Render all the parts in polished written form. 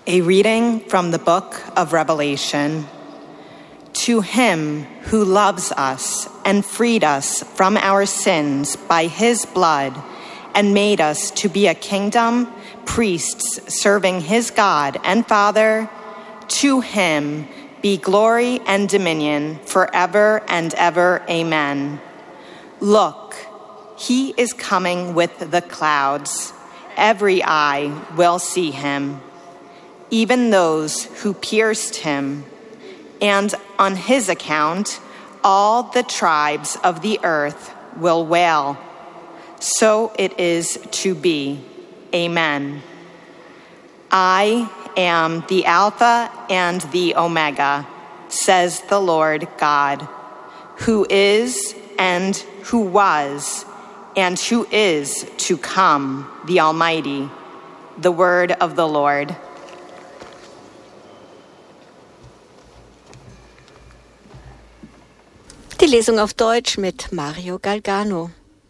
A reading from the book of Revelation. To him who loves us and freed us from our sins by his blood and made us to be a kingdom, priests serving his God and Father, to him be glory and dominion forever and ever. Amen. Look, he is coming with the clouds. Every eye will see him, even those who pierced him. And on his account, all the tribes of the earth will wail. So it is to be. Amen. I am the Alpha and the Omega, says the Lord God, who is and who was and who is to come, the Almighty. The word of the Lord. Die Lesung auf Deutsch mit Mario Galgano.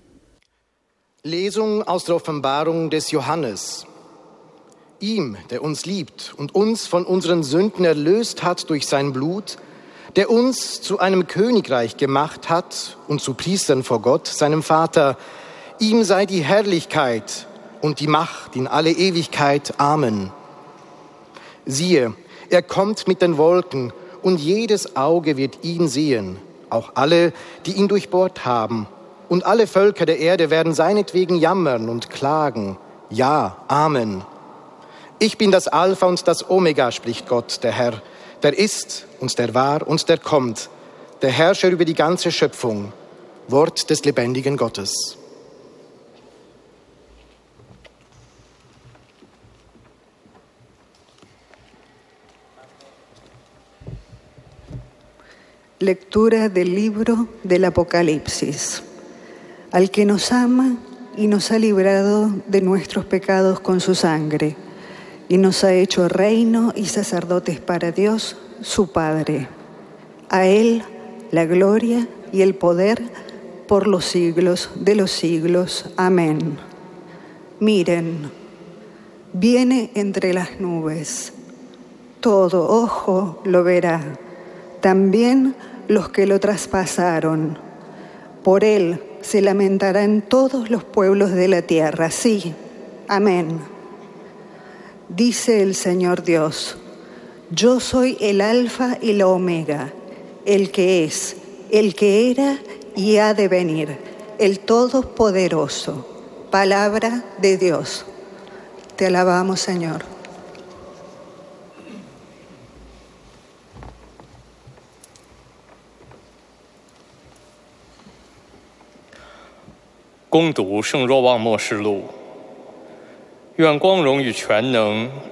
Lesung aus der Offenbarung des Johannes. Ihm, der uns liebt und uns von unseren Sünden erlöst hat durch sein Blut, der uns zu einem Königreich gemacht hat und zu Priestern vor Gott, seinem Vater, ihm sei die Herrlichkeit und die Macht in alle Ewigkeit. Amen. Siehe, er kommt mit den Wolken, und jedes Auge wird ihn sehen, auch alle, die ihn durchbohrt haben. Und alle Völker der Erde werden seinetwegen jammern und klagen. Ja, Amen. Ich bin das Alpha und das Omega, spricht Gott, der Herr, der ist und der war und der kommt, der Herrscher über die ganze Schöpfung. Wort des lebendigen Gottes. Lectura del libro del Apocalipsis. Al que nos ama y nos ha librado de nuestros pecados con su sangre, y nos ha hecho reino y sacerdotes para Dios, su Padre. A Él la gloria y el poder por los siglos de los siglos. Amén. Miren, viene entre las nubes. Todo ojo lo verá, también los que lo traspasaron. Por Él se lamentarán todos los pueblos de la tierra. Sí, amén. Dice el Señor Dios: yo soy el Alfa y la Omega, el que es, el que era y ha de venir, el Todopoderoso. Palabra de Dios. Te alabamos, Señor. 恭读圣若望默示录。愿光荣与全能